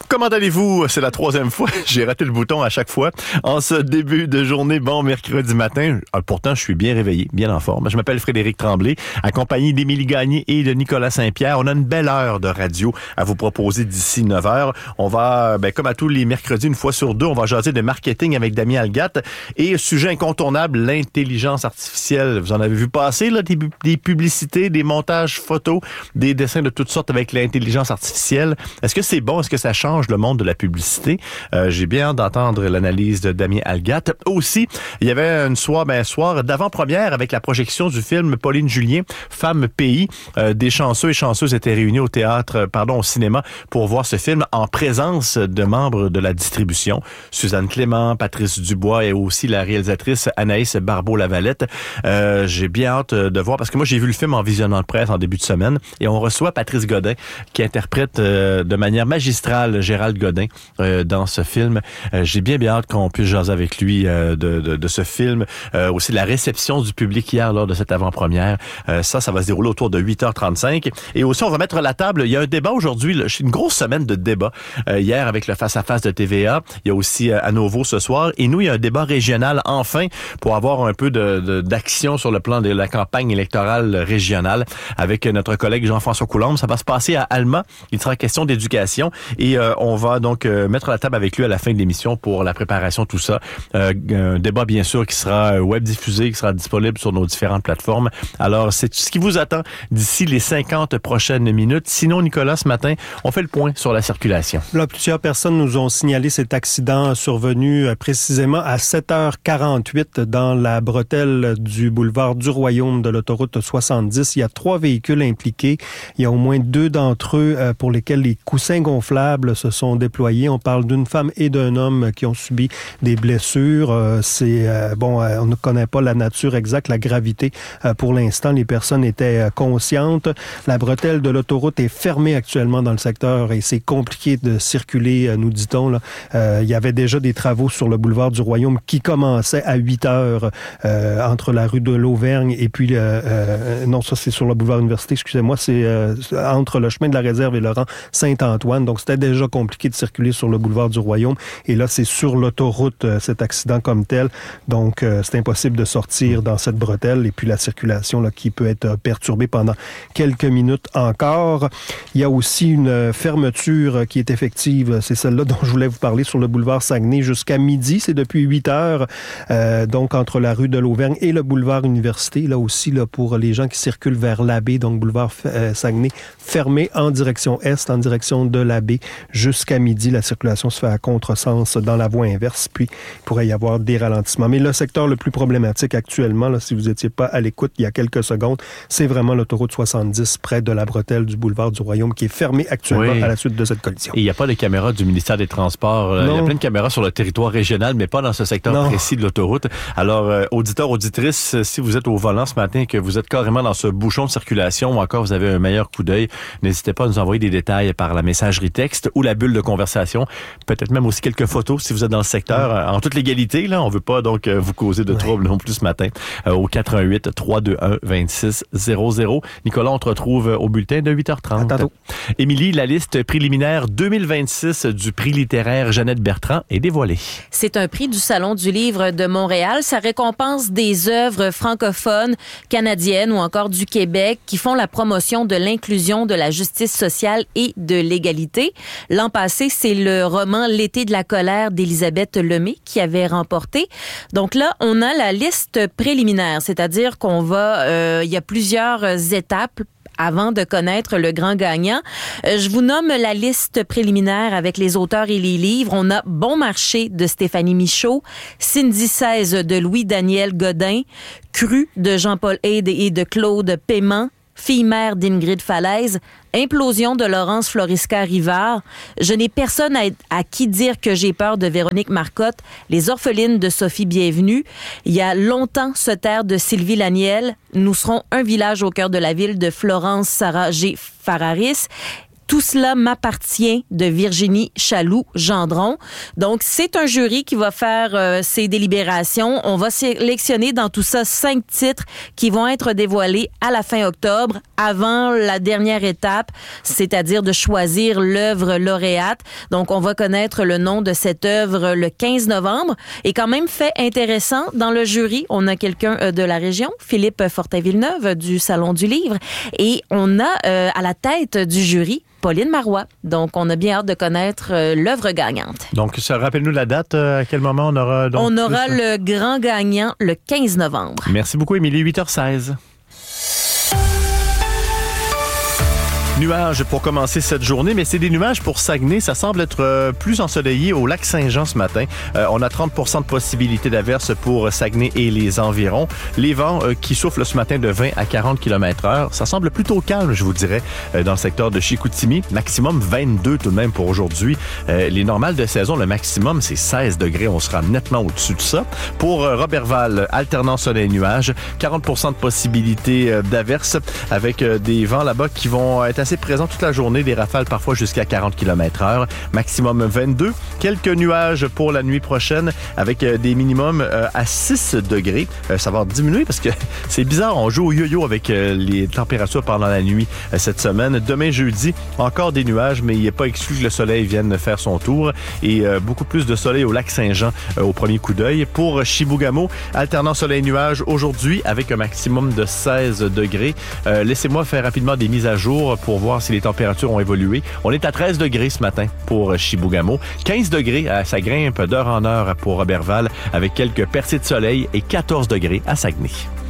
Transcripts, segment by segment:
Comment allez-vous? C'est la 3e fois. J'ai raté le bouton à chaque fois. En ce début de journée, bon mercredi matin. Pourtant, je suis bien réveillé, bien en forme. Je m'appelle Frédéric Tremblay, accompagné d'Émilie Gagné et de Nicolas Saint-Pierre. On a une belle heure de radio à vous proposer d'ici 9h. On va, comme à tous les mercredis, une fois sur deux, on va jaser de marketing avec Damien Algat. Et sujet incontournable, l'intelligence artificielle. Vous en avez vu passer, là, des publicités, des montages photos, des dessins de toutes sortes avec l'intelligence artificielle. Est-ce que c'est bon? Est-ce que ça change le monde de la publicité? J'ai bien hâte d'entendre l'analyse de Damien Algat. Aussi, il y avait un soir d'avant-première avec la projection du film Pauline Julien, Femme Pays. Des chanceux et chanceuses étaient réunis au cinéma pour voir ce film en présence de membres de la distribution. Suzanne Clément, Patrice Dubois et aussi la réalisatrice Anaïs Barbeau-Lavalette. J'ai bien hâte de voir parce que moi j'ai vu le film en visionnant de presse en début de semaine et on reçoit Patrice Godin qui interprète de manière magistrale Gérald Godin dans ce film. J'ai bien hâte qu'on puisse jaser avec lui de ce film. Aussi la réception du public hier lors de cette avant-première. Ça va se dérouler autour de 8h35. Et aussi, on va mettre la table. Il y a un débat aujourd'hui. C'est une grosse semaine de débat. Hier, avec le face-à-face de TVA. Il y a aussi à Nouveau ce soir. Et nous, il y a un débat régional enfin pour avoir un peu d'action sur le plan de la campagne électorale régionale avec notre collègue Jean-François Coulombe. Ça va se passer à Alma. Il sera question d'éducation. Et on va donc mettre la table avec lui à la fin de l'émission pour la préparation de tout ça. Un débat, bien sûr, qui sera web diffusé, qui sera disponible sur nos différentes plateformes. Alors, c'est ce qui vous attend d'ici les 50 prochaines minutes. Sinon, Nicolas, ce matin, on fait le point sur la circulation. Là, plusieurs personnes nous ont signalé cet accident survenu précisément à 7h48 dans la bretelle du boulevard du Royaume de l'autoroute 70. Il y a 3 véhicules impliqués. Il y a au moins 2 d'entre eux pour lesquels les coussins gonflables se sont déployés. On parle d'une femme et d'un homme qui ont subi des blessures. On ne connaît pas la nature exacte, la gravité. Pour l'instant, les personnes étaient conscientes. La bretelle de l'autoroute est fermée actuellement dans le secteur et c'est compliqué de circuler, nous dit-on. Là. Il y avait déjà des travaux sur le boulevard du Royaume qui commençaient à 8h entre la rue de l'Auvergne et puis... non, ça c'est sur le boulevard Université, excusez-moi. C'est entre le chemin de la Réserve et le rang Saint-Antoine. Donc, c'était déjà compliqué de circuler sur le boulevard du Royaume. Et là, c'est sur l'autoroute, cet accident comme tel. Donc, c'est impossible de sortir dans cette bretelle. Et puis, la circulation là, qui peut être perturbée pendant quelques minutes encore. Il y a aussi une fermeture qui est effective. C'est celle-là dont je voulais vous parler sur le boulevard Saguenay jusqu'à midi. C'est depuis 8h. Donc, entre la rue de l'Auvergne et le boulevard Université. Là aussi, là, pour les gens qui circulent vers la baie. Donc, boulevard Saguenay fermé en direction est, en direction de la baie jusqu'à midi. La circulation se fait à contresens dans la voie inverse. Puis, il pourrait y avoir des ralentissements. Mais le secteur le plus problématique actuellement, là, si vous n'étiez pas à l'écoute il y a quelques secondes, c'est vraiment l'autoroute 70 près de la bretelle du boulevard du Royaume qui est fermée actuellement à la suite de cette collision. Et il n'y a pas de caméras du ministère des Transports. Il y a plein de caméras sur le territoire régional, mais pas dans ce secteur précis de l'autoroute. Alors, auditeurs, auditrices, si vous êtes au volant ce matin et que vous êtes carrément dans ce bouchon de circulation ou encore vous avez un meilleur coup d'œil, n'hésitez pas à nous envoyer des détails par la messagerie texte ou la bulle de conversation. Peut-être même aussi quelques photos si vous êtes dans le secteur. En toute légalité, là, on veut pas donc vous causer de troubles non plus ce matin. Au 418-321-2600. Nicolas, on te retrouve au bulletin de 8h30. À tantôt. Émilie, la liste préliminaire 2026 du prix littéraire Jeannette Bertrand est dévoilée. C'est un prix du Salon du livre de Montréal. Ça récompense des œuvres francophones, canadiennes ou encore du Québec qui font la promotion de l'inclusion, de la justice sociale et de l'égalité. L'an passé, c'est le roman L'été de la colère d'Élisabeth Lemay qui avait remporté. Donc là, on a la liste préliminaire, c'est-à-dire qu'on va, il y a plusieurs étapes avant de connaître le grand gagnant. Je vous nomme la liste préliminaire avec les auteurs et les livres. On a Bon marché de Stéphanie Michaud, Cindy XVI de Louis-Daniel Godin, Cru de Jean-Paul Haide et de Claude Paiement, Fille-mère d'Ingrid Falaise, Implosion de Laurence Florisca-Rivard, Je n'ai personne à qui dire que j'ai peur de Véronique Marcotte, Les orphelines de Sophie Bienvenue, il y a Longtemps se taire de Sylvie Laniel, Nous serons un village au cœur de la ville de Florence Sarah G. Fararis, Tout cela m'appartient de Virginie Chaloux-Gendron. Donc, c'est un jury qui va faire ses délibérations. On va sélectionner dans tout ça 5 titres qui vont être dévoilés à la fin octobre, avant la dernière étape, c'est-à-dire de choisir l'œuvre lauréate. Donc, on va connaître le nom de cette œuvre le 15 novembre. Et quand même, fait intéressant, dans le jury, on a quelqu'un de la région, Philippe Fortin-Villeneuve du Salon du Livre. Et on a à la tête du jury Pauline Marois. Donc, on a bien hâte de connaître l'œuvre gagnante. Donc, rappelle-nous la date. À quel moment on aura... On aura le grand gagnant le 15 novembre. Merci beaucoup, Émilie. 8h16. Nuages pour commencer cette journée, mais c'est des nuages pour Saguenay. Ça semble être plus ensoleillé au lac Saint-Jean ce matin. On a 30% de possibilité d'averse pour Saguenay et les environs. Les vents qui soufflent ce matin de 20 à 40 km/h. Ça semble plutôt calme, je vous dirais, dans le secteur de Chicoutimi. Maximum 22 tout de même pour aujourd'hui. Les normales de saison, le maximum, c'est 16 degrés. On sera nettement au-dessus de ça. Pour Roberval, alternant soleil-nuage, 40% de possibilité d'averse avec des vents là-bas qui vont être assez présent toute la journée, des rafales parfois jusqu'à 40 km/h, maximum 22. Quelques nuages pour la nuit prochaine avec des minimums à 6 degrés. Ça va diminuer parce que c'est bizarre, on joue au yo-yo avec les températures pendant la nuit cette semaine. Demain jeudi, encore des nuages, mais il n'est pas exclu que le soleil vienne faire son tour et beaucoup plus de soleil au lac Saint-Jean au premier coup d'œil. Pour Chibougamau, alternant soleil-nuage aujourd'hui avec un maximum de 16 degrés. Laissez-moi faire rapidement des mises à jour pour voir si les températures ont évolué. On est à 13 degrés ce matin pour Chibougamau, 15 degrés à sa grimpe d'heure en heure pour Roberval avec quelques percées de soleil et 14 degrés à Saguenay.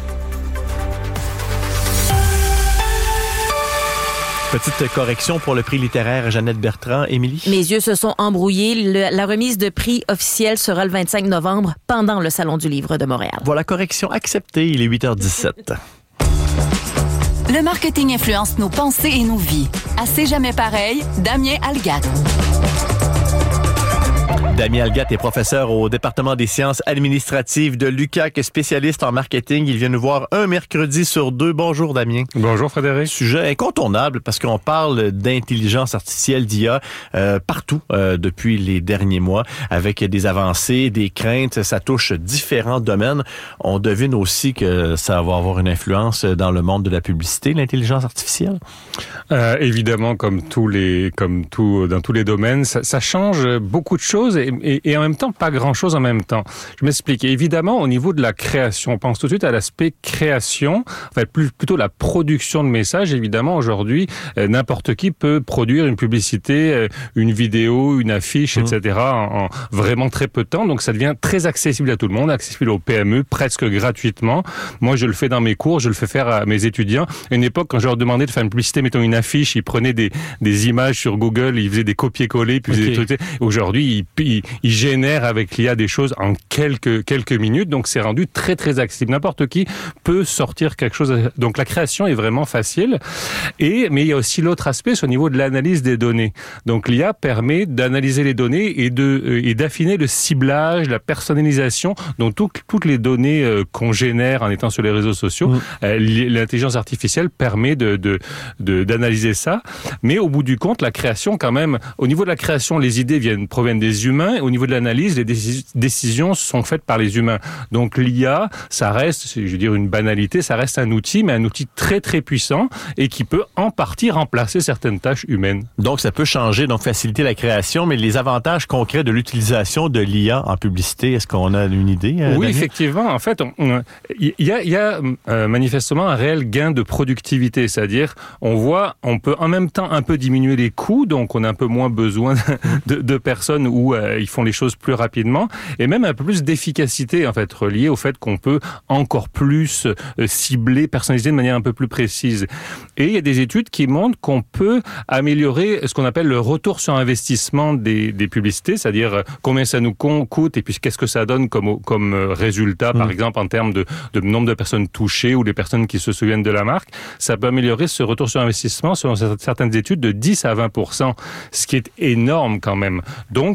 Petite correction pour le prix littéraire Jeannette Bertrand. Émilie? Mes yeux se sont embrouillés. La remise de prix officielle sera le 25 novembre pendant le Salon du Livre de Montréal. Voilà, correction acceptée. Il est 8h17. Le marketing influence nos pensées et nos vies. À C'est jamais pareil, Damien Algat. Damien Algat est professeur au département des sciences administratives de l'UQAC, spécialiste en marketing. Il vient nous voir un mercredi sur 2. Bonjour Damien. Bonjour Frédéric. Sujet incontournable parce qu'on parle d'intelligence artificielle, d'IA partout depuis les derniers mois avec des avancées, des craintes. Ça touche différents domaines. On devine aussi que ça va avoir une influence dans le monde de la publicité, l'intelligence artificielle. Évidemment, dans tous les domaines, ça change beaucoup de choses et en même temps, pas grand-chose en même temps. Je m'explique. Évidemment, au niveau de la création, on pense tout de suite à l'aspect création, en fait, plutôt la production de messages. Évidemment, aujourd'hui, n'importe qui peut produire une publicité, une vidéo, une affiche, etc. en vraiment très peu de temps. Donc, ça devient très accessible à tout le monde, accessible aux PME, presque gratuitement. Moi, je le fais dans mes cours, je le fais faire à mes étudiants. À une époque, quand je leur demandais de faire une publicité, mettons une affiche, ils prenaient des images sur Google, ils faisaient des copier-coller, puis des trucs. Aujourd'hui, ils génèrent avec l'IA des choses en quelques minutes, donc c'est rendu très très accessible. N'importe qui peut sortir quelque chose. Donc la création est vraiment facile. Mais il y a aussi l'autre aspect, c'est au niveau de l'analyse des données. Donc l'IA permet d'analyser les données et d'affiner le ciblage, la personnalisation, donc toutes les données qu'on génère en étant sur les réseaux sociaux. L'intelligence artificielle permet d'analyser ça. Mais au bout du compte, la création quand même, au niveau de la création, les idées proviennent des humains. Au niveau de l'analyse, les décisions sont faites par les humains. Donc l'IA, ça reste, je veux dire une banalité, ça reste un outil, mais un outil très très puissant et qui peut en partie remplacer certaines tâches humaines. Donc ça peut changer, donc faciliter la création, mais les avantages concrets de l'utilisation de l'IA en publicité, est-ce qu'on a une idée? Oui, Daniel? Effectivement. En fait, il y a manifestement un réel gain de productivité, c'est-à-dire on peut en même temps un peu diminuer les coûts, donc on a un peu moins besoin de personnes où ils font les choses plus rapidement et même un peu plus d'efficacité en fait reliée au fait qu'on peut encore plus cibler, personnaliser de manière un peu plus précise. Et il y a des études qui montrent qu'on peut améliorer ce qu'on appelle le retour sur investissement des publicités, c'est-à-dire combien ça nous coûte et puis qu'est-ce que ça donne comme résultat, par exemple en termes de nombre de personnes touchées ou des personnes qui se souviennent de la marque. Ça peut améliorer ce retour sur investissement selon certaines études de 10 à 20%, ce qui est énorme quand même. Donc,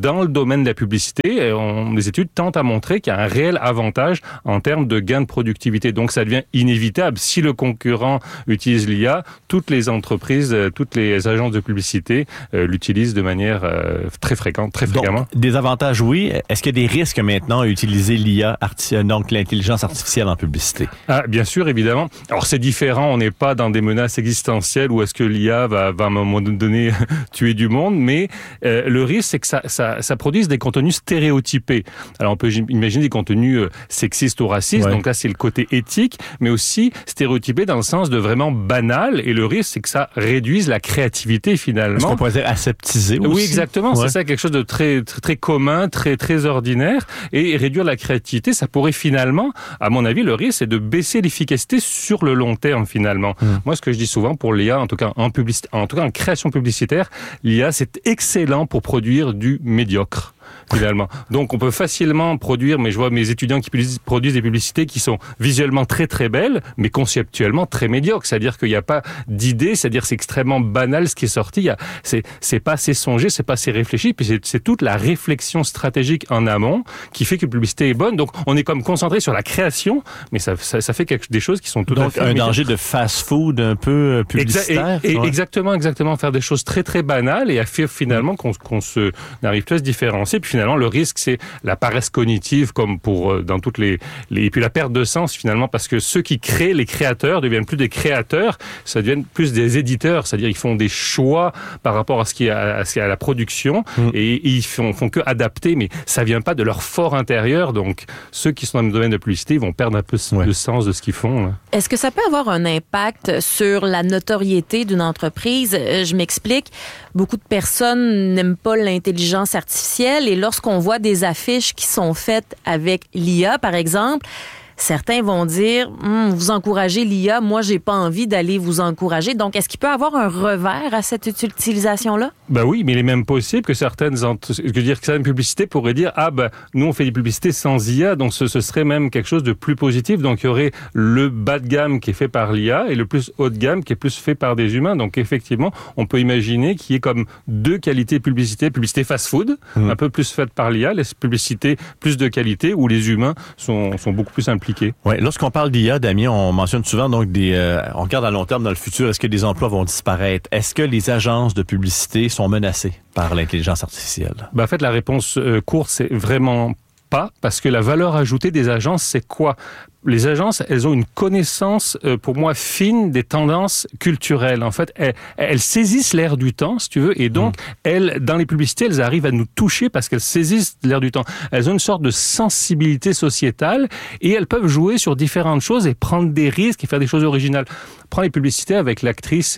dans le domaine de la publicité, les études tentent à montrer qu'il y a un réel avantage en termes de gain de productivité. Donc ça devient inévitable. Si le concurrent utilise l'IA, toutes les entreprises, toutes les agences de publicité l'utilisent de manière très fréquente, très fréquemment. Donc, des avantages, oui. Est-ce qu'il y a des risques maintenant à utiliser l'IA, donc l'intelligence artificielle en publicité? Ah, bien sûr, évidemment. Alors c'est différent, on n'est pas dans des menaces existentielles où est-ce que l'IA va à un moment donné tuer du monde, mais le risque c'est que ça produise des contenus stéréotypés. Alors on peut imaginer des contenus sexistes ou racistes, donc là c'est le côté éthique, mais aussi stéréotypés dans le sens de vraiment banal, et le risque c'est que ça réduise la créativité finalement. Est-ce qu'on pourrait dire aseptisé aussi? Oui, exactement, c'est ça, quelque chose de très, très, très commun, très, très ordinaire, et réduire la créativité, ça pourrait finalement, à mon avis, le risque c'est de baisser l'efficacité sur le long terme finalement. Moi ce que je dis souvent pour l'IA, en tout cas en publicité, en tout cas en création publicitaire, l'IA c'est excellent pour produire du médiocre. Finalement. Donc on peut facilement produire, mais je vois mes étudiants qui produisent des publicités qui sont visuellement très très belles, mais conceptuellement très médiocres. C'est-à-dire qu'il n'y a pas d'idée, c'est-à-dire c'est extrêmement banal ce qui est sorti. C'est pas assez songé, c'est pas assez réfléchi, puis c'est toute la réflexion stratégique en amont qui fait que la publicité est bonne. Donc on est comme concentré sur la création, mais ça fait des choses qui sont tout à fait un danger de fast-food un peu publicitaire. Exactement, faire des choses très très banales et à faire finalement qu'on n'arrive plus à se différencier. Puis finalement, le risque, c'est la paresse cognitive, comme pour dans toutes les et puis la perte de sens finalement, parce que ceux qui créent, les créateurs, deviennent plus des créateurs, ça devient plus des éditeurs, c'est-à-dire ils font des choix par rapport à ce qui est à la production et ils font que adapter, mais ça vient pas de leur fort intérieur. Donc ceux qui sont dans le domaine de la publicité, ils vont perdre un peu de sens de ce qu'ils font. Là. Est-ce que ça peut avoir un impact sur la notoriété d'une entreprise? Je m'explique. Beaucoup de personnes n'aiment pas l'intelligence artificielle et lorsqu'on voit des affiches qui sont faites avec l'IA, par exemple, certains vont dire vous encouragez l'IA, moi j'ai pas envie d'aller vous encourager. Donc est-ce qu'il peut avoir un revers à cette utilisation-là? Ben oui, mais il est même possible que certaines publicités pourraient dire nous on fait des publicités sans IA, donc ce serait même quelque chose de plus positif. Donc il y aurait le bas de gamme qui est fait par l'IA et le plus haut de gamme qui est plus fait par des humains. Donc effectivement, on peut imaginer qu'il y ait comme deux qualités de publicité fast-food, un peu plus faite par l'IA, les publicités plus de qualité où les humains sont beaucoup plus impliqués. Ouais, lorsqu'on parle d'IA, Damien, on mentionne souvent donc on regarde à long terme dans le futur, est-ce que des emplois vont disparaître? Est-ce que les agences de publicité sont menacées par l'intelligence artificielle? En fait, la réponse courte, c'est vraiment pas, parce que la valeur ajoutée des agences, c'est quoi? Les agences, elles ont une connaissance, pour moi, fine des tendances culturelles. En fait, elles saisissent l'air du temps, si tu veux, et donc, dans les publicités, elles arrivent à nous toucher parce qu'elles saisissent l'air du temps. Elles ont une sorte de sensibilité sociétale et elles peuvent jouer sur différentes choses et prendre des risques et faire des choses originales. Prends les publicités avec l'actrice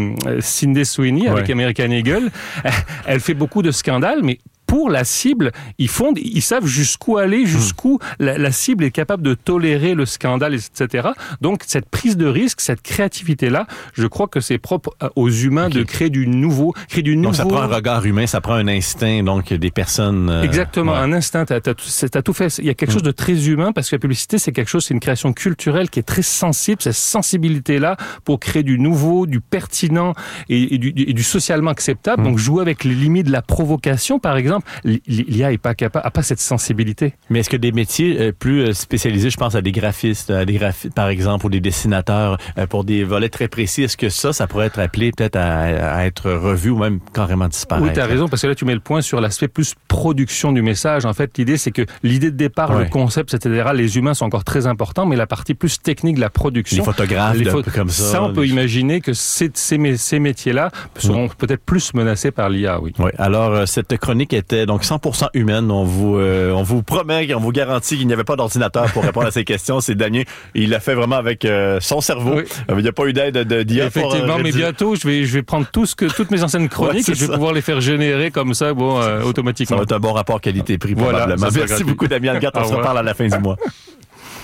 Sydney Sweeney, avec American Eagle. Elle fait beaucoup de scandales, mais pour la cible, ils savent jusqu'où aller, jusqu'où la cible est capable de tolérer le scandale, etc. Donc, cette prise de risque, cette créativité-là, je crois que c'est propre aux humains de créer du nouveau. Donc, ça prend un regard humain, ça prend un instinct, donc des personnes... Exactement, un instinct. T'as tout fait. Il y a quelque chose de très humain parce que la publicité, c'est une création culturelle qui est très sensible, cette sensibilité-là pour créer du nouveau, du pertinent et du socialement acceptable. Donc, jouer avec les limites de la provocation, par exemple, l'IA n'a pas cette sensibilité. Mais est-ce que des métiers plus spécialisés, je pense à des graphistes, par exemple, ou des dessinateurs, pour des volets très précis, est-ce que ça pourrait être appelé peut-être à être revu ou même carrément disparaître? Oui, tu as raison, parce que là, tu mets le point sur l'aspect plus production du message. En fait, l'idée, c'est que l'idée de départ, le concept, etc., les humains sont encore très importants, mais la partie plus technique de la production... Les photographes, un peu comme ça. Ça, on peut imaginer que ces métiers-là seront peut-être plus menacés par l'IA, oui. Oui, alors, cette chronique était donc 100% humaine. On vous promet, on vous garantit qu'il n'y avait pas d'ordinateur pour répondre à ces questions. C'est Damien. Il l'a fait vraiment avec son cerveau. Oui. Il n'y a pas eu d'aide d'IA. Effectivement, mais bientôt, je vais prendre toutes mes anciennes chroniques et je vais pouvoir les faire générer comme ça, automatiquement. Ça va être un bon rapport qualité-prix, probablement. Merci beaucoup, Damien Algat. On se reparle à la fin du mois.